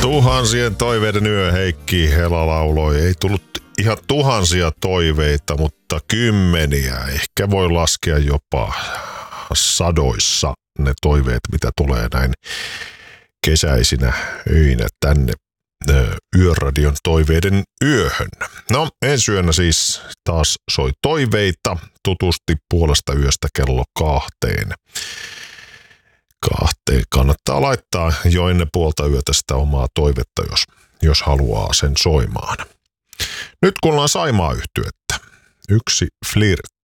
Tuhansien toiveiden yö, Heikki Hela lauloi. Ei tullut ihan tuhansia toiveita, mutta kymmeniä. Ehkä voi laskea jopa sadoissa ne toiveet, mitä tulee näin kesäisinä öinä tänne Yöradion toiveiden yöhön. No, ensi yönä siis taas soi toiveita tutusti puolesta yöstä kello 2. Kannattaa laittaa jo ennen puolta yötä sitä omaa toivetta, jos haluaa sen soimaan. Nyt kuullaan Saimaa-yhtyettä. Yksi flirt.